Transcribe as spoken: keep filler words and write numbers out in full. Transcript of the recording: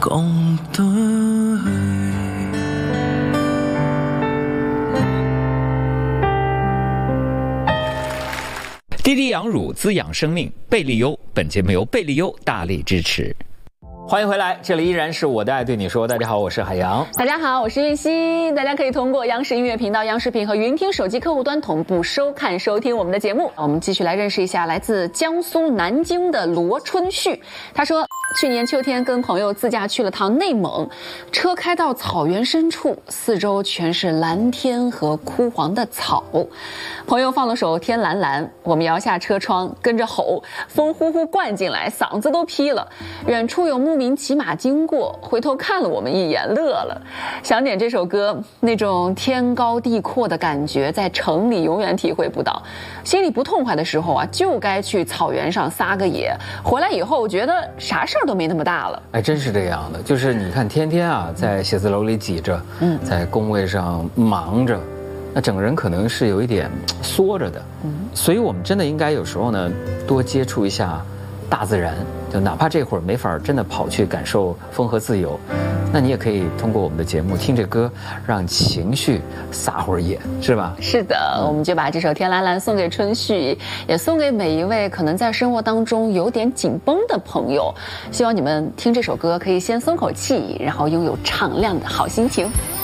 共對。 滴滴养乳滋养生命，贝利优。本节目由贝利优大力支持。欢迎回来，这里依然是我的爱对你说。大家好，我是海洋。 大家好，我是玉溪。大家可以通过央视音乐频道、央视频和云听手机客户端同步收看、收听我们的节目。我们继续来认识一下来自江苏南京的罗春旭。他说，去年秋天跟朋友自驾去了趟内蒙，车开到草原深处，四周全是蓝天和枯黄的草。朋友放了首《天蓝蓝》，我们摇下车窗，跟着吼，风呼呼灌进来，嗓子都劈了。远处有牧民骑马经过，回头看了我们一眼，乐了。想点这首歌，那种天高地阔的感觉，在城里永远体会不到。心里不痛快的时候啊，就该去草原上撒个野。回来以后，觉得啥事儿都没那么大了。 哎，真是这样的，就是你看，天天啊，在写字楼里挤着，嗯，在工位上忙着。那整个人可能是有一点缩着的，嗯，所以我们真的应该有时候呢，多接触一下大自然，就哪怕这会儿没法真的跑去感受风和自由，那你也可以通过我们的节目听着歌，让情绪撒会儿野，是吧？ 是的，嗯，我们就把这首《天蓝蓝》送给春旭，也送给每一位可能在生活当中有点紧绷的朋友。希望你们听这首歌可以先松口气，然后拥有敞亮的好心情。